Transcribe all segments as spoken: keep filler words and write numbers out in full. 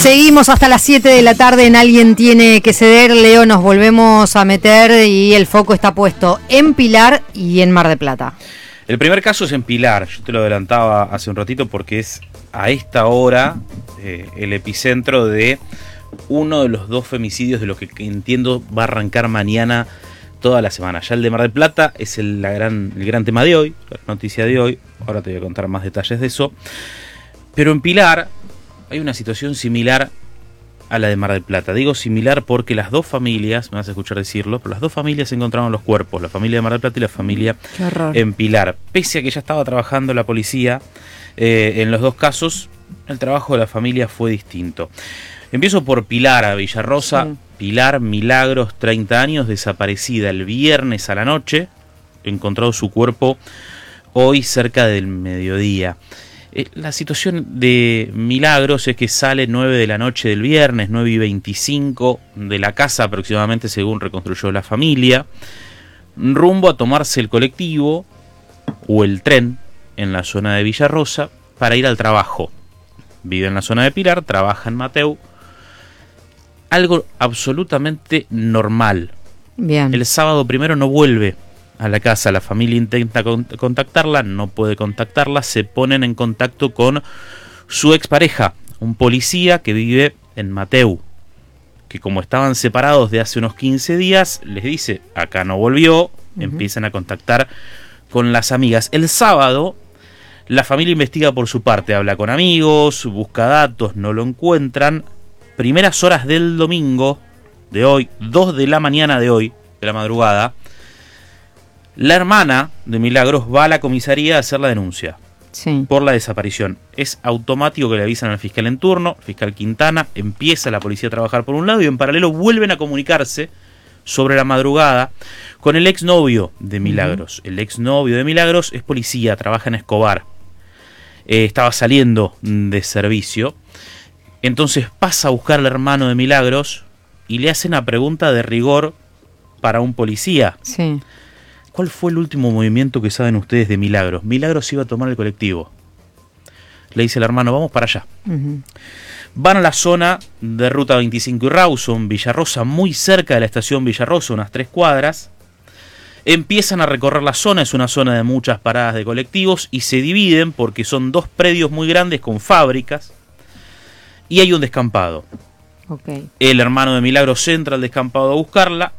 Seguimos hasta las siete de la tarde en Alguien Tiene que Ceder. Leo, nos volvemos a meter y el foco está puesto en Pilar y en Mar del Plata. El primer caso es en Pilar, yo te lo adelantaba hace un ratito porque es a esta hora eh, el epicentro de uno de los dos femicidios de los que entiendo va a arrancar mañana toda la semana. Ya el de Mar del Plata es el, la gran, el gran tema de hoy, la noticia de hoy, ahora te voy a contar más detalles de eso. Pero en Pilar hay una situación similar a la de Mar del Plata. Digo similar porque las dos familias, me vas a escuchar decirlo, pero las dos familias encontraron los cuerpos, la familia de Mar del Plata y la familia en Pilar. Pese a que ya estaba trabajando la policía, eh, en los dos casos el trabajo de la familia fue distinto. Empiezo por Pilar, a Villarrosa. Sí. Pilar Milagros, treinta años, desaparecida el viernes a la noche, encontrado su cuerpo hoy cerca del mediodía. La situación de Milagros es que sale nueve de la noche del viernes, nueve y veinticinco de la casa aproximadamente, según reconstruyó la familia, rumbo a tomarse el colectivo o el tren en la zona de Villarrosa para ir al trabajo. Vive en la zona de Pilar, trabaja en Mateu. Algo absolutamente normal. Bien. El sábado primero no vuelve a la casa, la familia intenta contactarla, no puede contactarla, se ponen en contacto con su expareja, un policía que vive en Mateu, que como estaban separados de hace unos quince días, les dice, acá no volvió, uh-huh. Empiezan a contactar con las amigas. El sábado, la familia investiga por su parte, habla con amigos, busca datos, no lo encuentran. Primeras horas del domingo de hoy, dos de la mañana de hoy, de la madrugada, la hermana de Milagros va a la comisaría a hacer la denuncia sí. por la desaparición. Es automático que le avisan al fiscal en turno, fiscal Quintana, empieza la policía a trabajar por un lado y en paralelo vuelven a comunicarse sobre la madrugada con el exnovio de Milagros. Uh-huh. El exnovio de Milagros es policía, trabaja en Escobar. Eh, estaba saliendo de servicio. Entonces pasa a buscar al hermano de Milagros y le hace una pregunta de rigor para un policía. Sí. ¿Cuál fue el último movimiento que saben ustedes de Milagros? Milagros iba a tomar el colectivo. Le dice el hermano, vamos para allá. Uh-huh. Van a la zona de Ruta veinticinco y Rawson, Villarrosa, muy cerca de la estación Villarrosa, unas tres cuadras. Empiezan a recorrer la zona, es una zona de muchas paradas de colectivos y se dividen porque son dos predios muy grandes con fábricas y hay un descampado. Okay. El hermano de Milagros entra al descampado a buscarla.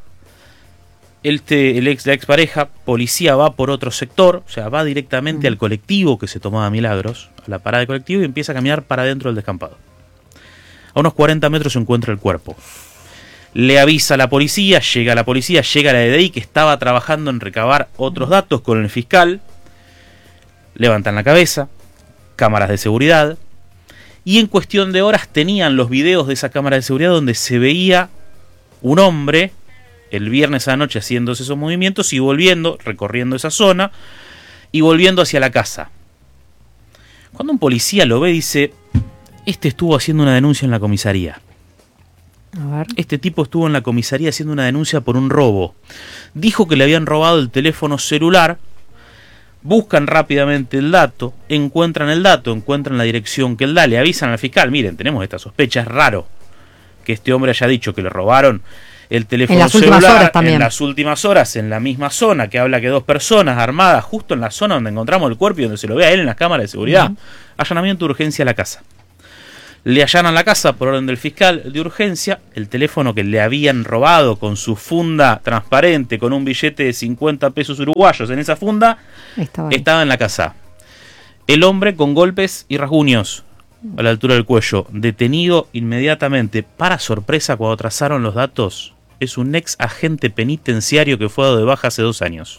Este, el ex, la expareja, policía, va por otro sector, o sea, va directamente uh-huh. al colectivo que se tomaba Milagros, a la parada de colectivo, y empieza a caminar para dentro del descampado. A unos cuarenta metros se encuentra el cuerpo. Le avisa a la policía, llega la policía, llega la D D I que estaba trabajando en recabar otros datos con el fiscal. Levantan la cabeza, cámaras de seguridad, y en cuestión de horas tenían los videos de esa cámara de seguridad donde se veía un hombre el viernes a la noche haciéndose esos movimientos y volviendo, recorriendo esa zona y volviendo hacia la casa. Cuando un policía lo ve, dice, este estuvo haciendo una denuncia en la comisaría. A ver. Este tipo estuvo en la comisaría haciendo una denuncia por un robo. Dijo que le habían robado el teléfono celular. Buscan rápidamente el dato, encuentran el dato, encuentran la dirección que él da, le avisan al fiscal, miren, tenemos esta sospecha, es raro que este hombre haya dicho que le robaron el teléfono en las celular últimas horas también. En las últimas horas, en la misma zona, que habla que dos personas armadas, justo en la zona donde encontramos el cuerpo y donde se lo ve a él en las cámaras de seguridad. Uh-huh. Allanamiento de urgencia a la casa. Le allanan la casa por orden del fiscal de urgencia, el teléfono que le habían robado con su funda transparente, con un billete de cincuenta pesos uruguayos en esa funda, estaba, estaba en la casa. El hombre con golpes y rasguños a la altura del cuello, detenido inmediatamente. Para sorpresa, cuando trazaron los datos, es un ex agente penitenciario que fue dado de baja hace dos años.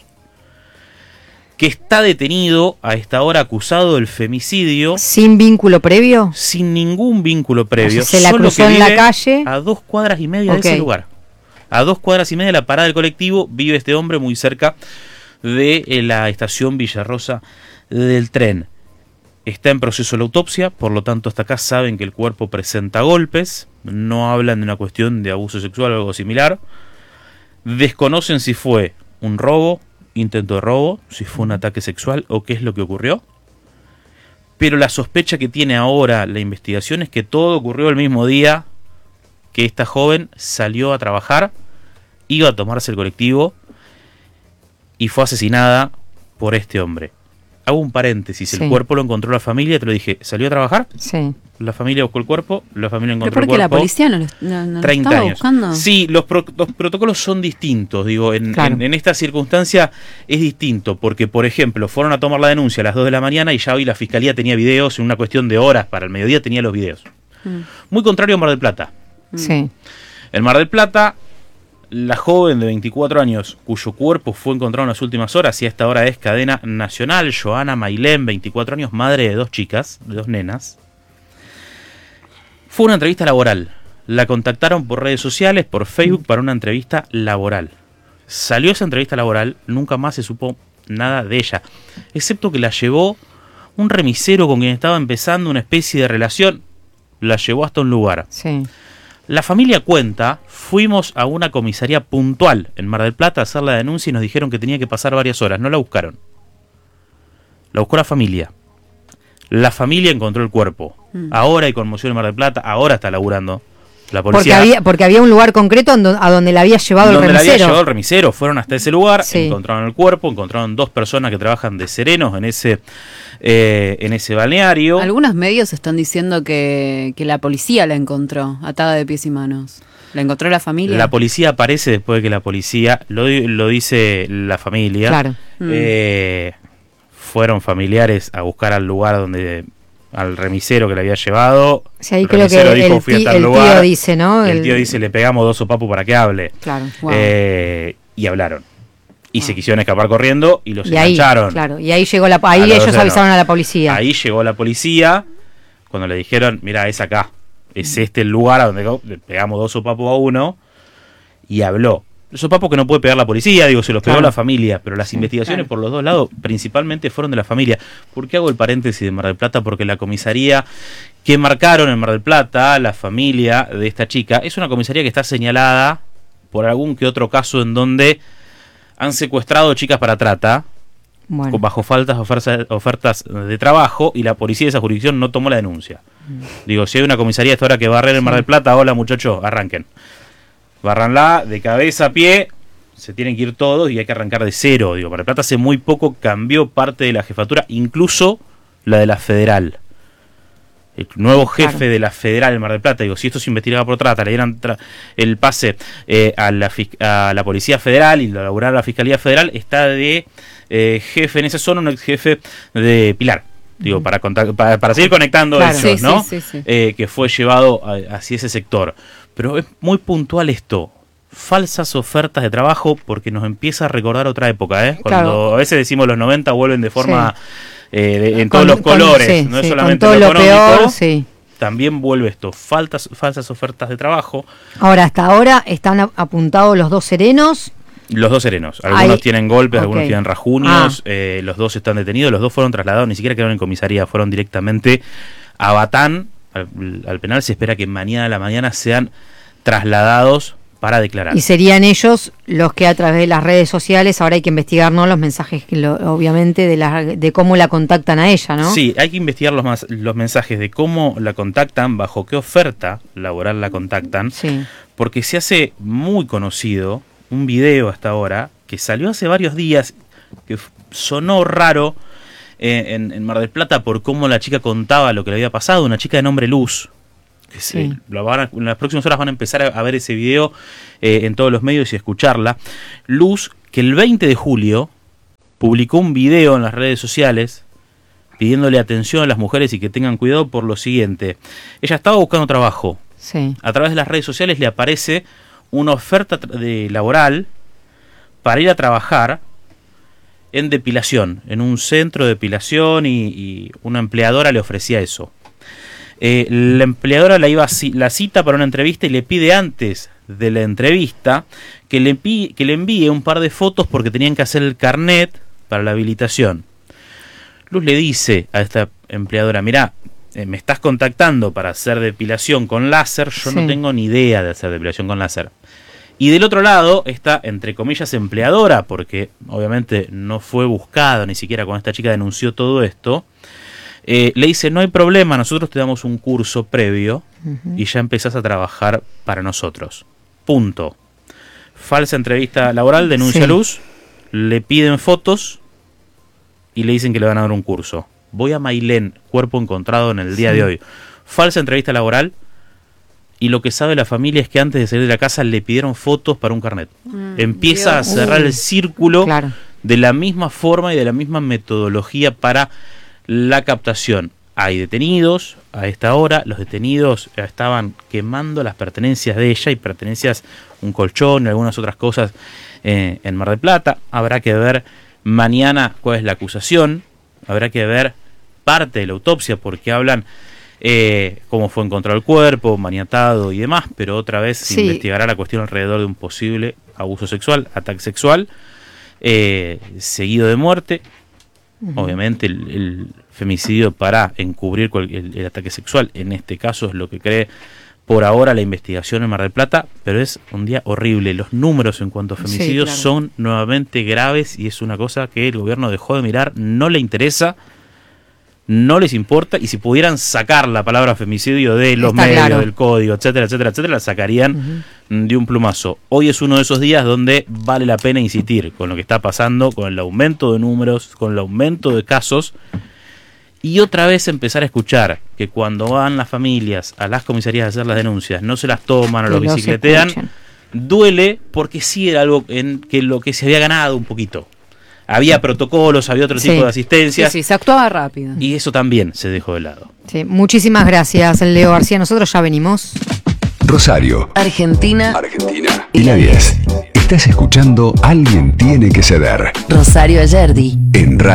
Que está detenido a esta hora acusado del femicidio. ¿Sin vínculo previo? Sin ningún vínculo previo. O sea, se la cruzó en la calle. A dos cuadras y media okay. de ese lugar. A dos cuadras y media de la parada del colectivo vive este hombre muy cerca de la estación Villarrosa del tren. Está en proceso la autopsia, por lo tanto hasta acá saben que el cuerpo presenta golpes, no hablan de una cuestión de abuso sexual o algo similar, desconocen si fue un robo, intento de robo, si fue un ataque sexual o qué es lo que ocurrió, pero la sospecha que tiene ahora la investigación es que todo ocurrió el mismo día que esta joven salió a trabajar, iba a tomarse el colectivo y fue asesinada por este hombre. Hago un paréntesis, sí. El cuerpo lo encontró la familia, te lo dije, ¿salió a trabajar? Sí. La familia buscó el cuerpo, la familia encontró el cuerpo. ¿Pero el cuerpo. la policía no lo, no, no treinta lo estaba años. buscando? Sí, los, pro, los protocolos son distintos, digo, en, claro. en, en esta circunstancia es distinto, porque por ejemplo, fueron a tomar la denuncia a las dos de la mañana y ya hoy la fiscalía tenía videos, en una cuestión de horas, para el mediodía tenía los videos. Mm. Muy contrario a Mar del Plata. Sí. En Mar del Plata, la joven de veinticuatro años, cuyo cuerpo fue encontrado en las últimas horas y a esta hora es cadena nacional, Joana Mailén, veinticuatro años, madre de dos chicas, de dos nenas, fue una entrevista laboral. La contactaron por redes sociales, por Facebook, para una entrevista laboral. Salió esa entrevista laboral, nunca más se supo nada de ella, excepto que la llevó un remisero con quien estaba empezando una especie de relación, la llevó hasta un lugar. Sí. La familia cuenta, fuimos a una comisaría puntual en Mar del Plata a hacer la denuncia y nos dijeron que tenía que pasar varias horas. No la buscaron. La buscó la familia. La familia encontró el cuerpo. Mm. Ahora hay conmoción en Mar del Plata, ahora está laburando la policía. Porque había, porque había un lugar concreto a donde la había llevado el remisero. Donde la había llevado el remisero. Fueron hasta ese lugar, sí. Encontraron el cuerpo, encontraron dos personas que trabajan de serenos en ese... Eh, en ese balneario. Algunos medios están diciendo que, que la policía la encontró atada de pies y manos. ¿La encontró la familia? La policía aparece después de que la policía, lo, lo dice la familia. Claro. Eh, mm. Fueron familiares a buscar al lugar donde, al remisero que le había llevado. Sí, ahí creo que dijo, el, fui a tí, tal el lugar. tío dice, ¿no? El, el el tío dice, le pegamos dos sopapos para que hable. Claro. Wow. Eh, y hablaron. Y wow. Se quisieron escapar corriendo y los y engancharon. Ahí, claro, y ahí llegó la ahí ellos docena. avisaron a la policía. Ahí llegó la policía cuando le dijeron, mira, es acá, es este el lugar a donde le pegamos dos sopapos a uno, y habló. Los sopapos que no puede pegar la policía, digo, se los pegó claro. la familia, pero las sí, investigaciones claro. por los dos lados principalmente fueron de la familia. ¿Por qué hago el paréntesis de Mar del Plata? Porque la comisaría que marcaron en Mar del Plata, la familia de esta chica, es una comisaría que está señalada por algún que otro caso en donde han secuestrado chicas para trata, bueno. bajo faltas ofertas, ofertas de trabajo, y la policía de esa jurisdicción no tomó la denuncia. Mm. Digo, si hay una comisaría esta hora que barrer en sí. Mar del Plata, hola muchachos, arranquen. Barranla de cabeza a pie, se tienen que ir todos y hay que arrancar de cero. Digo, Mar del Plata hace muy poco cambió parte de la jefatura, incluso la de la federal. El nuevo jefe claro. de la federal de Mar del Plata, digo, si esto se investigaba por trata, le dieran tra el pase eh, a, la a la Policía Federal y lo laburara la Fiscalía Federal, está de eh, jefe en esa zona, un ex jefe de Pilar. Digo, para, para, para seguir conectando claro. hechos, sí, ¿no? Sí, sí, sí. Eh, que fue llevado a, hacia ese sector. Pero es muy puntual esto. Falsas ofertas de trabajo, porque nos empieza a recordar otra época, ¿eh? Cuando claro. a veces decimos los noventa vuelven de forma... Sí. Eh, de, en con, todos los colores, con, sí, no es sí, solamente todo lo, lo económico, peor, sí. También vuelve esto, faltas, falsas ofertas de trabajo. Ahora, hasta ahora están apuntados los dos serenos. Los dos serenos, algunos Ay, tienen golpes, okay. algunos tienen rajuños, ah. eh, los dos están detenidos, los dos fueron trasladados, ni siquiera quedaron en comisaría, fueron directamente a Batán, al, al penal. Se espera que mañana a la mañana sean trasladados para declarar. Y serían ellos los que a través de las redes sociales, ahora hay que investigar, ¿no?, los mensajes, que lo, obviamente, de, la, de cómo la contactan a ella, ¿no? Sí, hay que investigar los, más, los mensajes de cómo la contactan, bajo qué oferta laboral la contactan, sí. porque se hace muy conocido un video hasta ahora, que salió hace varios días, que sonó raro eh, en, en Mar del Plata por cómo la chica contaba lo que le había pasado, una chica de nombre Luz. Que sí. se, lo van a, en las próximas horas van a empezar a, a ver ese video eh, en todos los medios y a escucharla. Luz, que el veinte de julio publicó un video en las redes sociales pidiéndole atención a las mujeres y que tengan cuidado por lo siguiente. Ella estaba buscando trabajo. Sí. A través de las redes sociales le aparece una oferta de laboral para ir a trabajar en depilación, en un centro de depilación, y, y una empleadora le ofrecía eso. Eh, la empleadora la, iba a, la cita para una entrevista y le pide antes de la entrevista que le, pi, que le envíe un par de fotos porque tenían que hacer el carnet para la habilitación. Luz le dice a esta empleadora, mirá, eh, me estás contactando para hacer depilación con láser, yo sí. no tengo ni idea de hacer depilación con láser. Y del otro lado está, entre comillas, empleadora, porque obviamente no fue buscado, ni siquiera cuando esta chica denunció todo esto. Eh, le dice, no hay problema, nosotros te damos un curso previo uh-huh. y ya empezás a trabajar para nosotros. Punto. Falsa entrevista laboral, denuncia sí. Luz, le piden fotos y le dicen que le van a dar un curso. Voy a Mailén, cuerpo encontrado en el día sí. de hoy. Falsa entrevista laboral y lo que sabe la familia es que antes de salir de la casa le pidieron fotos para un carnet. Mm, Empieza Dios. a cerrar uh, el círculo claro. de la misma forma y de la misma metodología para la captación. Hay detenidos a esta hora, los detenidos estaban quemando las pertenencias de ella y pertenencias, un colchón y algunas otras cosas eh, en Mar del Plata. Habrá que ver mañana cuál es la acusación, habrá que ver parte de la autopsia porque hablan eh, cómo fue encontrado el cuerpo, maniatado y demás, pero otra vez sí. se investigará la cuestión alrededor de un posible abuso sexual, ataque sexual, eh, seguido de muerte. Uh-huh. Obviamente el, el femicidio para encubrir el, el ataque sexual, en este caso es lo que cree por ahora la investigación en Mar del Plata, pero es un día horrible. Los números en cuanto a femicidios sí, claro. son nuevamente graves y es una cosa que el gobierno dejó de mirar, no le interesa, no les importa, y si pudieran sacar la palabra femicidio de los Está medios, claro. del código, etcétera, etcétera, etcétera, la sacarían uh-huh. de un plumazo. Hoy es uno de esos días donde vale la pena insistir con lo que está pasando, con el aumento de números, con el aumento de casos, y otra vez empezar a escuchar que cuando van las familias a las comisarías a hacer las denuncias, no se las toman o lo bicicletean, duele porque sí era algo en que lo que se había ganado un poquito. Había protocolos, había otro sí. tipo de asistencia. Sí, sí, se actuaba rápido. Y eso también se dejó de lado. Sí, muchísimas gracias, Leo García. Nosotros ya venimos. Rosario, Argentina, Argentina y la diez. Estás escuchando Alguien Tiene que Ceder. Rosario Ayerdi. En Radio.